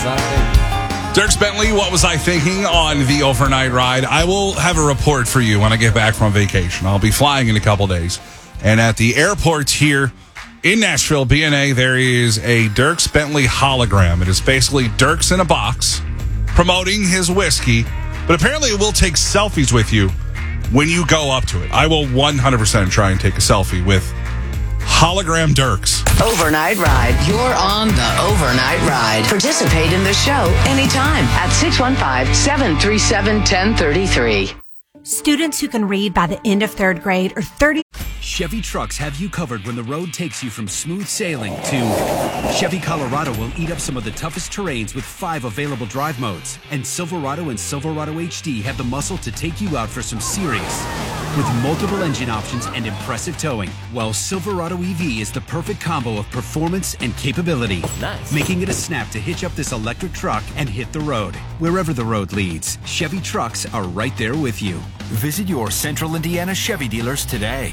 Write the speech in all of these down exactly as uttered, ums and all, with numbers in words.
I thinking? Dierks Bentley, what was I thinking on the overnight ride? I will have a report for you when I get back from vacation. I'll be flying in a couple days. And at the airport here in Nashville, B N A, there is a Dierks Bentley hologram. It is basically Dierks in a box promoting his whiskey, but apparently it will take selfies with you when you go up to it. I will one hundred percent try and take a selfie with hologram Dierks. Overnight Ride. You're on the Overnight Ride. Participate in the show anytime at six one five, seven three seven, one zero three three. Students who can read by the end of third grade are thirty. Chevy trucks have you covered when the road takes you from smooth sailing to Chevy Colorado will eat up some of the toughest terrains with five available drive modes. And Silverado and Silverado H D have the muscle to take you out for some serious with multiple engine options and impressive towing. While Silverado E V is the perfect combo of performance and capability, nice. Making it a snap to hitch up this electric truck and hit the road. Wherever the road leads, Chevy trucks are right there with you. Visit your Central Indiana Chevy dealers today.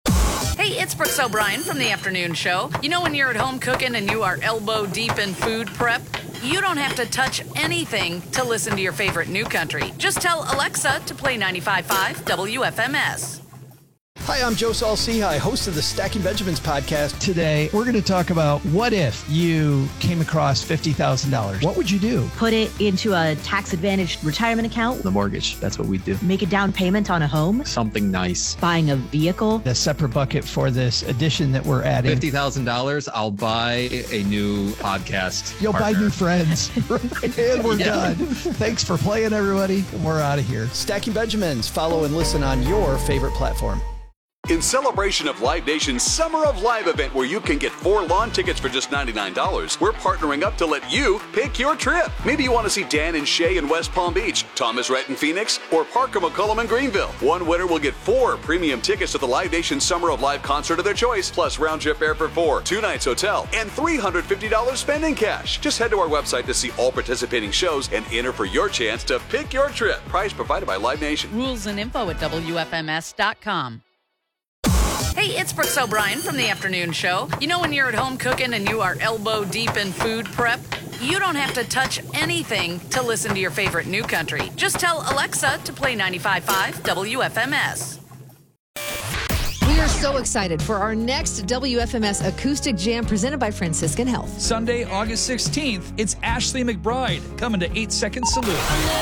Hey, it's Brooks O'Brien from the afternoon show. You know when you're at home cooking and you are elbow deep in food prep? You don't have to touch anything to listen to your favorite new country. Just tell Alexa to play ninety-five point five W F M S. Hi, I'm Joe Saul-Sehy, host of the Stacking Benjamins podcast. Today, we're going to talk about what if you came across fifty thousand dollars? What would you do? Put it into a tax-advantaged retirement account. The mortgage, that's what we do. Make a down payment on a home. Something nice. Buying a vehicle. A separate bucket for this addition that we're adding. fifty thousand dollars, I'll buy a new podcast You'll partner. buy new friends. And we're yeah. done. Thanks for playing, everybody. We're out of here. Stacking Benjamins. Follow and listen on your favorite platform. In celebration of Live Nation's Summer of Live event where you can get four lawn tickets for just ninety-nine dollars, we're partnering up to let you pick your trip. Maybe you want to see Dan and Shay in West Palm Beach, Thomas Rhett in Phoenix, or Parker McCullum in Greenville. One winner will get four premium tickets to the Live Nation Summer of Live concert of their choice, plus round-trip air for four, two nights hotel, and three hundred fifty dollars spending cash. Just head to our website to see all participating shows and enter for your chance to pick your trip. Prize provided by Live Nation. Rules and info at W F M S dot com. Hey, it's Brooks O'Brien from the afternoon show. You know when you're at home cooking and you are elbow deep in food prep? You don't have to touch anything to listen to your favorite new country. Just tell Alexa to play ninety-five point five W F M S. We are so excited for our next W F M S Acoustic Jam presented by Franciscan Health. Sunday, August sixteenth, it's Ashley McBride coming to eight second Salute.